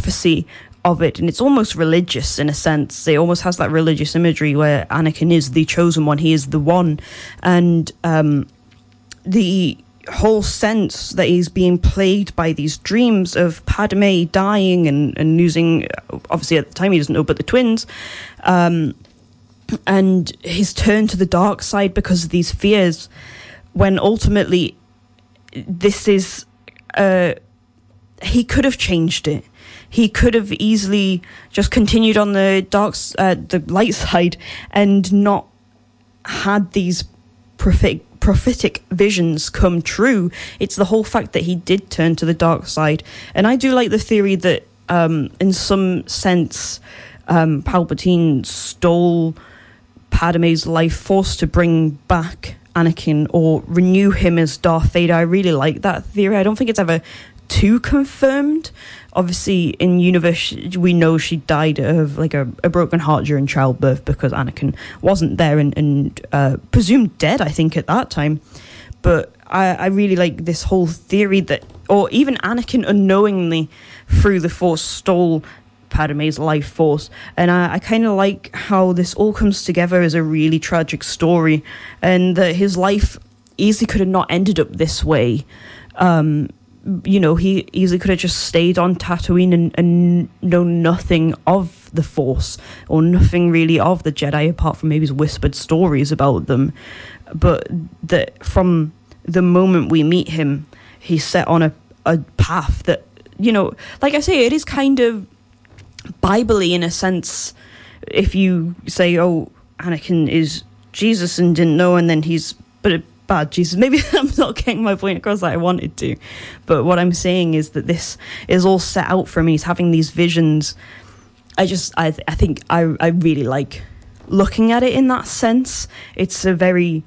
prophecy of it, and it's almost religious in a sense. It almost has that religious imagery where Anakin is the chosen one, he is the one, and the whole sense that he's being plagued by these dreams of Padme dying and losing, obviously at the time he doesn't know, but the twins, and his turn to the dark side because of these fears, when ultimately this is he could have changed it. He could have easily just continued on the the light side and not had these prophetic visions come true. It's the whole fact that he did turn to the dark side. And I do like the theory that in some sense Palpatine stole Padme's life force to bring back Anakin or renew him as Darth Vader. I really like that theory. I don't think it's ever too confirmed. Obviously, in universe, we know she died of like a broken heart during childbirth because Anakin wasn't there and presumed dead, I think, at that time. But I really like this whole theory that, or even Anakin unknowingly through the Force stole Padme's life force. And I kind of like how this all comes together as a really tragic story, and that his life easily could have not ended up this way. You know, he easily could have just stayed on Tatooine and known nothing of the Force or nothing really of the Jedi apart from maybe his whispered stories about them. But that from the moment we meet him, he's set on a path that, you know, like I say, it is kind of Bible-y in a sense. If you say, oh, Anakin is Jesus and didn't know, and then he's bad Jesus. Maybe I'm not getting my point across that I wanted to, but what I'm saying is that this is all set out for me. He's having these visions. I think I really like looking at it in that sense. It's really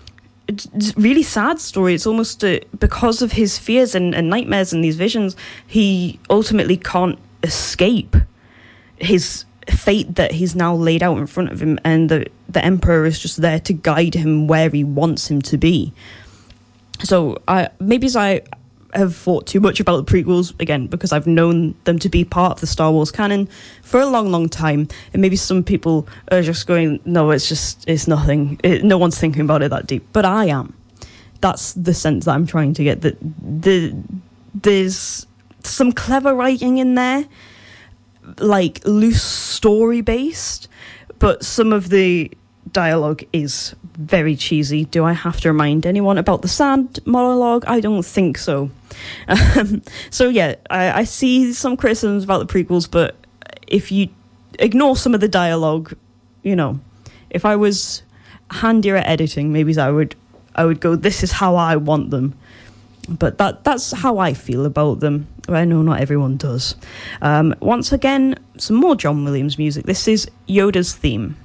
sad story. It's almost because of his fears and nightmares and these visions, he ultimately can't escape his fate that he's now laid out in front of him, and the Emperor is just there to guide him where he wants him to be. So I have thought too much about the prequels, again, because I've known them to be part of the Star Wars canon for a long time, and maybe some people are just going, no, it's nothing, no one's thinking about it that deep, but I am. That's the sense that I'm trying to get, that there's some clever writing in there, like loose story based, but some of the dialogue is very cheesy. Do I have to remind anyone about the sand monologue? I don't think so. So yeah, I see some criticisms about the prequels, but if you ignore some of the dialogue, you know, if I was handier at editing, maybe I would go, this is how I want them. But that's how I feel about them. I know not everyone does. Once again, some more John Williams music. This is Yoda's theme.